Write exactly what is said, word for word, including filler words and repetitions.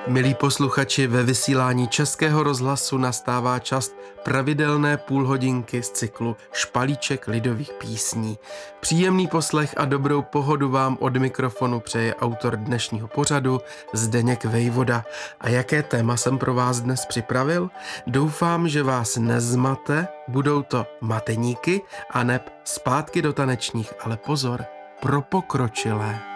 Milí posluchači, ve vysílání Českého rozhlasu nastává čas pravidelné půlhodinky z cyklu Špalíček lidových písní. Příjemný poslech a dobrou pohodu vám od mikrofonu přeje autor dnešního pořadu Zdeněk Vejvoda. A jaké téma jsem pro vás dnes připravil? Doufám, že vás nezmate, budou to mateníky a neb zpátky do tanečních, ale pozor, pro pokročilé.